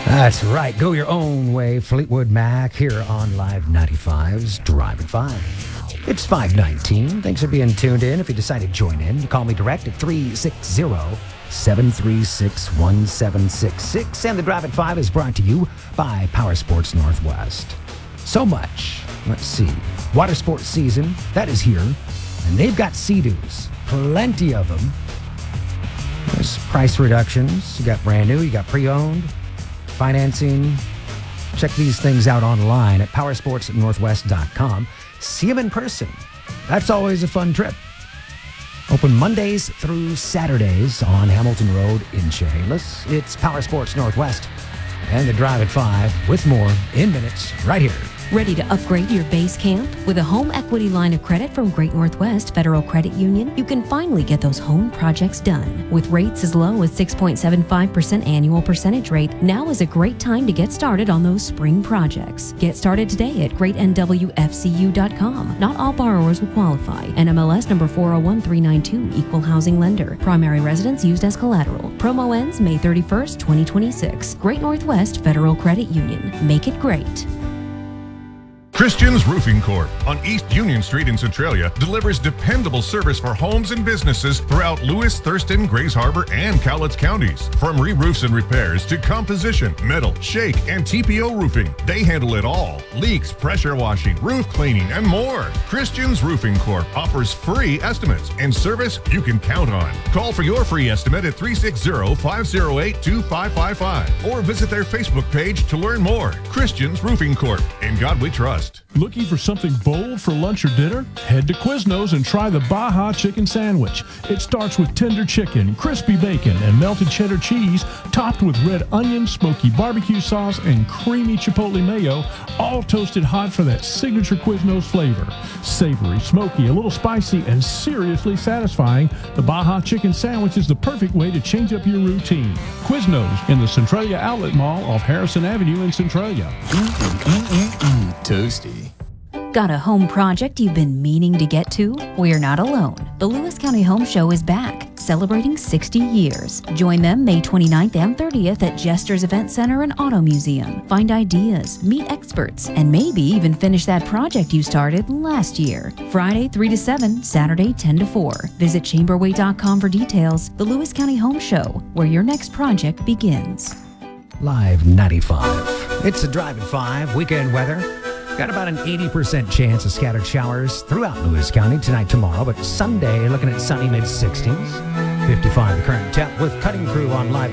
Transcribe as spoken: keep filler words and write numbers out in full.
That's right. Go your own way, Fleetwood Mac, here on Live ninety-five's Drive at five. It's five nineteen. Thanks for being tuned in. If you decide to join in, call me direct at three six zero, seven three six, one seven six six. And the Drive at five is brought to you by Power Sports Northwest. So much. Let's see. Water sports season, that is here. And they've got Sea-Doos. Plenty of them. There's price reductions. You got brand new, you got pre-owned. Financing. Check these things out online at power sports northwest dot com. See them in person. That's always a fun trip. Open Mondays through Saturdays on Hamilton Road in Chehalis. It's Power Sports Northwest and the Drive at five with more in minutes right here. Ready to upgrade your base camp? With a home equity line of credit from Great Northwest Federal Credit Union, you can finally get those home projects done. With rates as low as six point seven five percent annual percentage rate, now is a great time to get started on those spring projects. Get started today at great n w f c u dot com. Not all borrowers will qualify. N M L S number four oh one three nine two, Equal Housing Lender. Primary residence used as collateral. Promo ends May thirty-first, twenty twenty-six. Great Northwest Federal Credit Union. Make it great. Christian's Roofing Corp on East Union Street in Centralia delivers dependable service for homes and businesses throughout Lewis, Thurston, Grays Harbor, and Cowlitz counties. From re-roofs and repairs to composition, metal, shake, and T P O roofing, they handle it all. Leaks, pressure washing, roof cleaning, and more. Christian's Roofing Corp offers free estimates and service you can count on. Call for your free estimate at three six zero, five zero eight, two five five five or visit their Facebook page to learn more. Christian's Roofing Corp. In God we trust. Looking for something bold for lunch or dinner? Head to Quiznos and try the Baja Chicken Sandwich. It starts with tender chicken, crispy bacon, and melted cheddar cheese, topped with red onion, smoky barbecue sauce, and creamy chipotle mayo, all toasted hot for that signature Quiznos flavor. Savory, smoky, a little spicy, and seriously satisfying, the Baja Chicken Sandwich is the perfect way to change up your routine. Quiznos in the Centralia Outlet Mall off Harrison Avenue in Centralia. Mm-mm-mm-mm. Toasty. Got a home project you've been meaning to get to? We're not alone. The Lewis County Home Show is back, celebrating sixty years. Join them May twenty-ninth and thirtieth at Jester's Event Center and Auto Museum. Find ideas, meet experts, and maybe even finish that project you started last year. Friday three to seven, Saturday ten to four. Visit chamberway dot com for details. The Lewis County Home Show, where your next project begins. Live ninety-five. It's a Drive at five. Weekend weather. Got about an eighty percent chance of scattered showers throughout Lewis County tonight, tomorrow, but Sunday looking at sunny mid sixties. fifty-five the current temp with Cutting Crew on Live